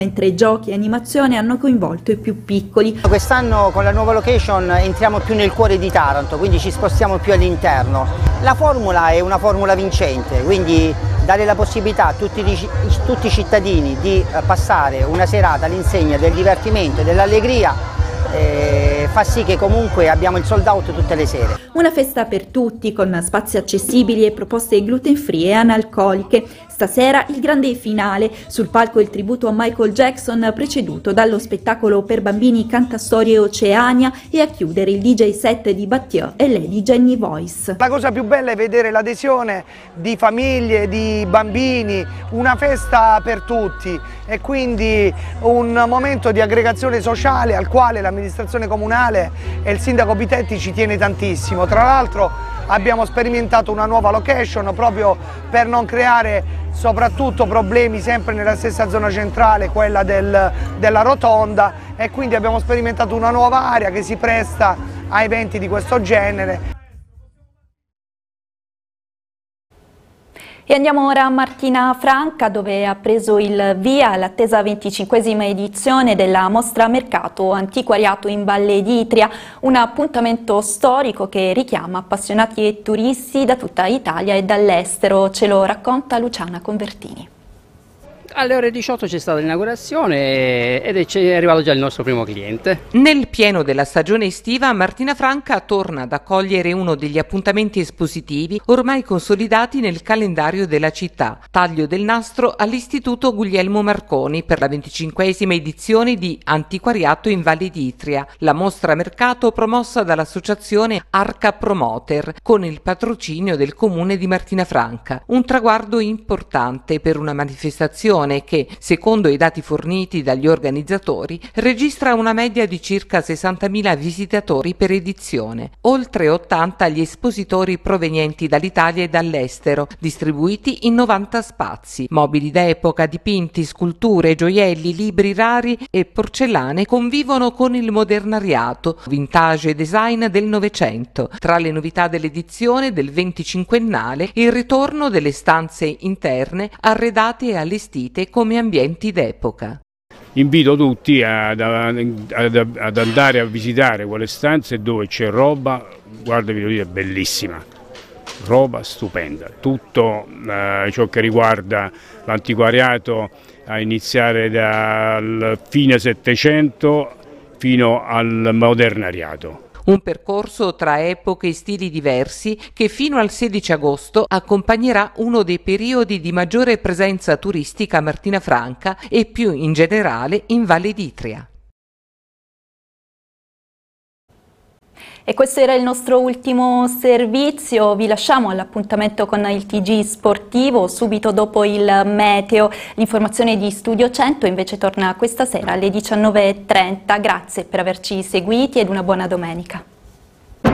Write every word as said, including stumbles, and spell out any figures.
mentre giochi e animazione hanno coinvolto i più piccoli. Quest'anno con la nuova location entriamo più nel cuore di Taranto, quindi ci spostiamo più all'interno. La formula è una formula vincente, quindi dare la possibilità a tutti, tutti i cittadini di passare una serata all'insegna del divertimento e dell'allegria eh, fa sì che comunque abbiamo il sold out tutte le sere. Una festa per tutti con spazi accessibili e proposte gluten free e analcoliche. Stasera il grande finale, sul palco il tributo a Michael Jackson preceduto dallo spettacolo per bambini Cantastorie Oceania e a chiudere il D J set di Battieu e Lady Jenny Voice. La cosa più bella è vedere l'adesione di famiglie, di bambini, una festa per tutti e quindi un momento di aggregazione sociale al quale l'amministrazione comunale e il sindaco Pitetti ci tiene tantissimo. Tra l'altro abbiamo sperimentato una nuova location proprio per non creare soprattutto problemi sempre nella stessa zona centrale, quella del, della rotonda, e quindi abbiamo sperimentato una nuova area che si presta a eventi di questo genere. E andiamo ora a Martina Franca, dove ha preso il via l'attesa venticinquesima edizione della Mostra Mercato Antiquariato in Valle d'Itria, un appuntamento storico che richiama appassionati e turisti da tutta Italia e dall'estero. Ce lo racconta Luciana Convertini. Alle ore diciotto c'è stata l'inaugurazione ed è arrivato già il nostro primo cliente. Nel pieno della stagione estiva, Martina Franca torna ad accogliere uno degli appuntamenti espositivi ormai consolidati nel calendario della città. Taglio del nastro all'Istituto Guglielmo Marconi per la venticinquesima edizione di Antiquariato in Valle d'Itria, la mostra mercato promossa dall'associazione Arca Promoter con il patrocinio del comune di Martina Franca. Un traguardo importante per una manifestazione che, secondo i dati forniti dagli organizzatori, registra una media di circa sessantamila visitatori per edizione, oltre ottanta gli espositori provenienti dall'Italia e dall'estero, distribuiti in novanta spazi. Mobili d'epoca, dipinti, sculture, gioielli, libri rari e porcellane convivono con il modernariato, vintage e design del Novecento. Tra le novità dell'edizione del venticinquennale, il ritorno delle stanze interne arredate e allestite come ambienti d'epoca. Invito tutti ad, ad, ad andare a visitare quelle stanze dove c'è roba, guarda, vi devo dire, bellissima, roba stupenda, tutto eh, ciò che riguarda l'antiquariato a iniziare dal fine Settecento fino al modernariato. Un percorso tra epoche e stili diversi che fino al sedici agosto accompagnerà uno dei periodi di maggiore presenza turistica a Martina Franca e più in generale in Valle d'Itria. E questo era il nostro ultimo servizio, vi lasciamo all'appuntamento con il T G sportivo subito dopo il meteo. L'informazione di Studio cento invece torna questa sera alle diciannove e trenta. Grazie per averci seguiti ed una buona domenica.